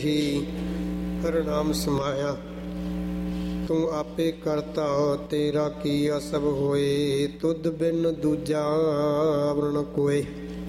ਹੀ ਹਰਿ ਨਾਮ ਸਮਾਇਆ। ਤੂੰ ਆਪੇ ਕਰਤਾ ਤੇਰਾ ਕੀਆ ਸਭ ਹੋਏ, ਤੁਧ ਬਿਨ ਦੂਜਾ ਆਵਰਨ ਕੋਏ।